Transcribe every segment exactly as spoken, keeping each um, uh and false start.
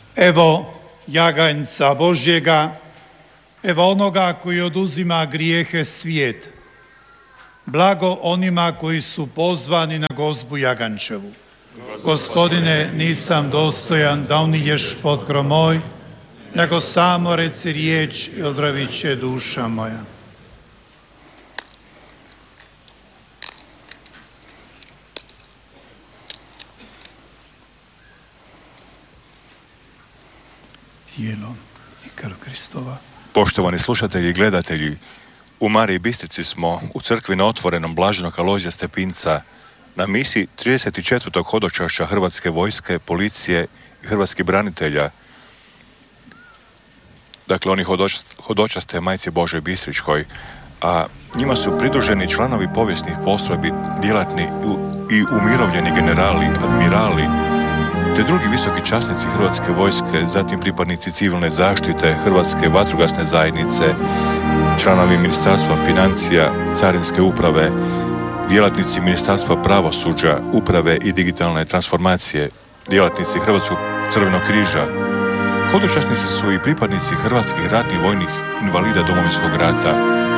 Evo jaganjca Božjega, evo onoga koji oduzima grijehe svijeta. Blago onima koji su pozvani na gozbu jagančevu. Gospodine, nisam dostojan da uniđeš potkrov moj, nego samo reci riječ i ozdravit će duša moja. Tijelo i krv Kristova. Poštovani slušatelji i gledatelji, u Mariji Bistrici smo u crkvi na Otvorenom Blaženog Alojzija Stepinca na misi trideset četvrtog hodočašća Hrvatske vojske, policije i hrvatskih branitelja. Dakle, oni hodočaste Majci Božoj Bistričkoj, a njima su pridruženi članovi povijesnih postrojbi, djelatni i umirovljeni generali, admirali, te drugi visoki časnici Hrvatske vojske, zatim pripadnici civilne zaštite, Hrvatske vatrogasne zajednice, članovi Ministarstva financija, Carinske uprave, djelatnici Ministarstva pravosuđa, uprave i digitalne transformacije, djelatnici Hrvatskog crvenog križa. Hodočasnici su i pripadnici hrvatskih ratnih vojnih invalida Domovinskog rata.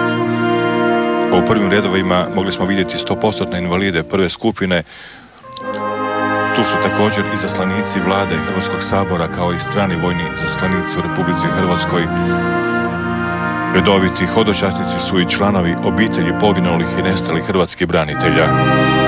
U prvim redovima mogli smo vidjeti sto posto invalide prve skupine. Tu su također i zaslanici vlade Hrvatskog sabora kao i strani vojni zaslanici u Republici Hrvatskoj. Redoviti hodočasnici su i članovi obitelji poginulih i nestalih hrvatskih branitelja.